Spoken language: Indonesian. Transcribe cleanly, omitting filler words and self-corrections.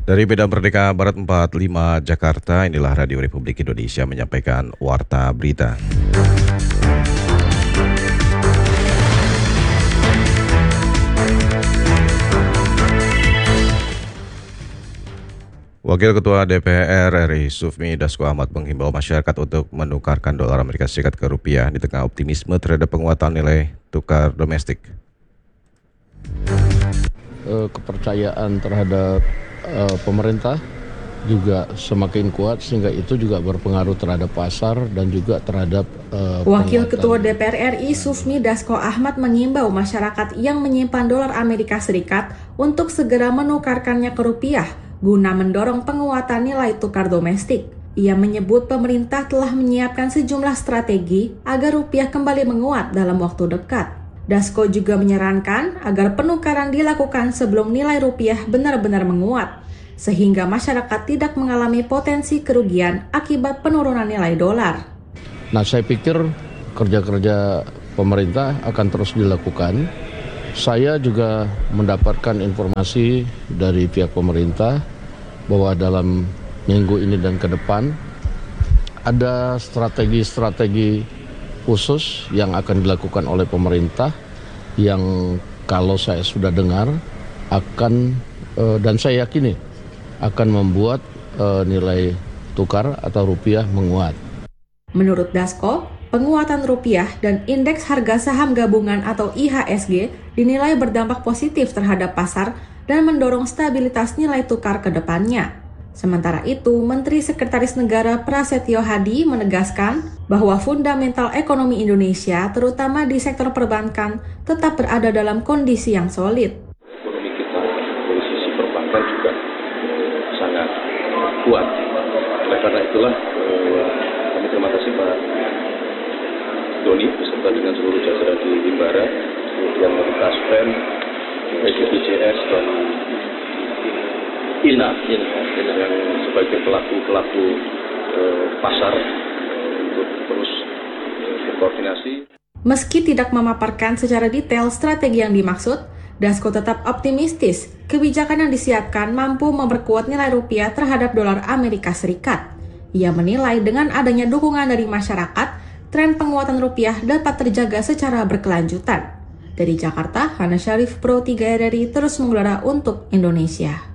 Dari Medan Merdeka Barat 45 Jakarta, inilah Radio Republik Indonesia menyampaikan Warta Berita. Wakil Ketua DPR RI Sufmi Dasko Ahmad menghimbau masyarakat untuk menukarkan dolar Amerika Serikat ke rupiah di tengah optimisme terhadap penguatan nilai tukar domestik. Kepercayaan terhadap pemerintah juga semakin kuat, sehingga itu juga berpengaruh terhadap pasar dan juga terhadap Wakil Ketua DPR RI Sufmi Dasko Ahmad mengimbau masyarakat yang menyimpan dolar Amerika Serikat untuk segera menukarkannya ke rupiah guna mendorong penguatan nilai tukar domestik. Ia menyebut pemerintah telah menyiapkan sejumlah strategi agar rupiah kembali menguat dalam waktu dekat. Dasko juga menyarankan agar penukaran dilakukan sebelum nilai rupiah benar-benar menguat, sehingga masyarakat tidak mengalami potensi kerugian akibat penurunan nilai dolar. Nah, saya pikir kerja-kerja pemerintah akan terus dilakukan. Saya juga mendapatkan informasi dari pihak pemerintah bahwa dalam minggu ini dan ke depan ada strategi-strategi khusus yang akan dilakukan oleh pemerintah yang kalau saya sudah dengar akan dan saya yakini akan membuat nilai tukar atau rupiah menguat. Menurut Dasko, penguatan rupiah dan indeks harga saham gabungan atau IHSG dinilai berdampak positif terhadap pasar dan mendorong stabilitas nilai tukar ke depannya. Sementara itu, Menteri Sekretaris Negara Prasetyo Hadi menegaskan bahwa fundamental ekonomi Indonesia, terutama di sektor perbankan, tetap berada dalam kondisi yang solid. Ekonomi kita dari sisi perbankan juga sangat kuat. Oleh karena itulah kami terima kasih Pak Doni beserta dengan seluruh jajaran di Himbara, kemudian Kaspen, BPJS dan INA yang sebagai pelaku pasar untuk terus berkoordinasi. Meski tidak memaparkan secara detail strategi yang dimaksud, Dasko tetap optimistis kebijakan yang disiapkan mampu memperkuat nilai rupiah terhadap dolar Amerika Serikat. Ia menilai dengan adanya dukungan dari masyarakat, tren penguatan rupiah dapat terjaga secara berkelanjutan. Dari Jakarta, Hana Syarif Pro 3 RRI terus mengudara untuk Indonesia.